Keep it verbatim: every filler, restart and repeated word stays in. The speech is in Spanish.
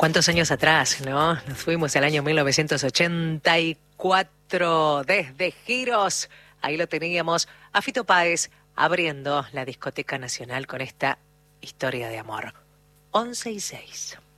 ¿Cuántos años atrás, no? Nos fuimos al año mil novecientos ochenta y cuatro desde Giros. Ahí lo teníamos a Fito Páez abriendo la Discoteca Nacional con esta historia de amor. once y seis.